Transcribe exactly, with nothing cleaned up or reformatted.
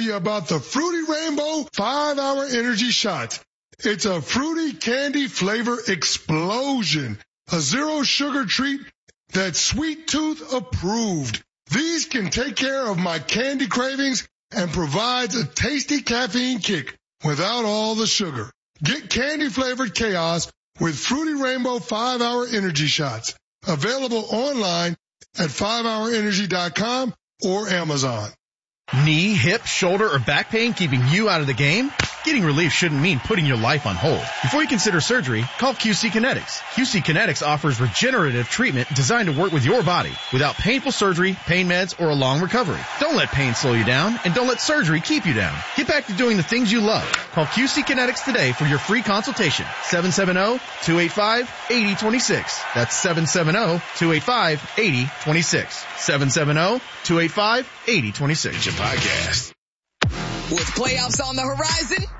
you about the Fruity Rainbow five hour Energy Shot. It's a fruity candy flavor explosion, a zero sugar treat that's Sweet Tooth approved. These can take care of my candy cravings and provides a tasty caffeine kick without all the sugar. Get candy-flavored chaos with Fruity Rainbow five hour Energy Shots. Available online at five hour energy dot com or Amazon. Knee, hip, shoulder, or back pain keeping you out of the game? Getting relief shouldn't mean putting your life on hold. Before you consider surgery, call Q C Kinetics. Q C Kinetics offers regenerative treatment designed to work with your body without painful surgery, pain meds, or a long recovery. Don't let pain slow you down, and don't let surgery keep you down. Get back to doing the things you love. Call Q C Kinetics today for your free consultation. seven seven zero, two eight five, eight zero two six. That's seven seven zero, two eight five, eight zero two six. seven seven zero, two eight five, eight zero two six. Podcast. With playoffs on the horizon,